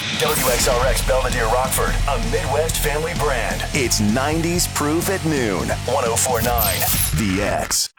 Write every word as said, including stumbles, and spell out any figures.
W X R X Belvedere Rockford, a Midwest family brand. It's nineties Proof at noon. one oh four point nine The X.